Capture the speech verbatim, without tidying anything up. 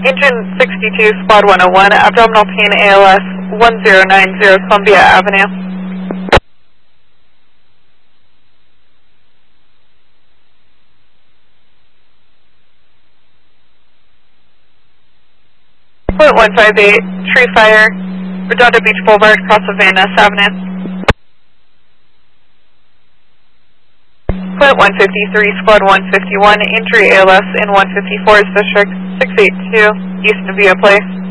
Engine sixty-two, Squad one oh one, abdominal pain A L S one zero nine zero Columbia Avenue. Point one five eight, tree fire, Redondo Beach Boulevard, across of Van Ness Avenue. Point one fifty-three, Squad one fifty-one, injury A L S in one fifty-fourth District, six eight two, East Navia Place.